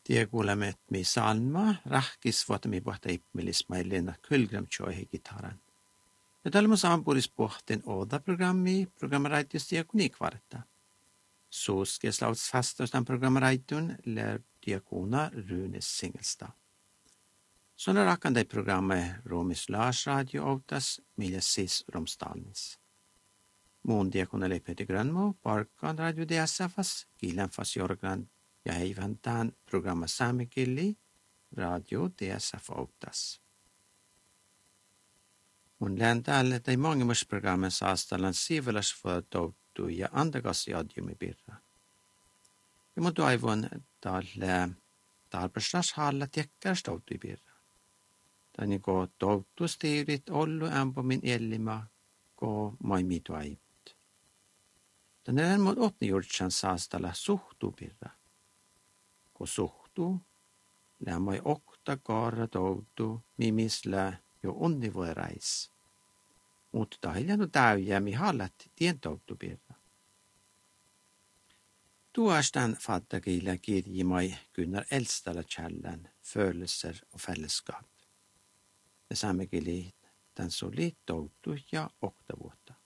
Tie kuulemme, mi salma, rahkis vuotta mi pohta ipmilis mai Lennart Kullgren tjoihin gitaran. Ja tällä sampuris pohten oda programmaraitius diakoni kvarta. Suuskes lauts fastastan programmaraitun lär diakona Runes Singelstad. Sånne rakkan de programmet Romis Lars Radio autas, mille sis romstalnis. Muun diakonelle Peter Grönmo, Parkan Radio DSFas, Gilenfas Jorgan ja heivantään programma Saamekilli, Radio DSF autas. Mun lään täällä tai mangimusprogrammen saastalan siivelas vuotoutu ja antakas jadjumi birra. Ja mun toivon täällä tarpestas halla tiekkärst outu birra. Tani ko toutustiivit ollu ämpö min elima ko maimi toivot. Tänään mut otni juurtsan saastalla suhtu birra. Ko suhtu, lämmöi okta kaara toutu, mimisla jo onni voi räis. Mutta hiljanu täyjäämi hallat tien toutu birra. Tuastan fattakilla kirjimai Gunnar Eldstalla källan, følelser og fellesskap. Det samme gillir den så litt toutu ja okta vuotta.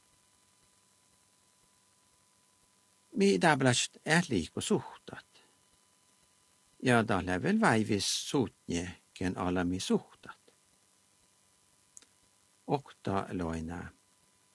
Mi täblast liiko suhtat. Ja da level väivis suutnie ken alami suhtat. Okta loina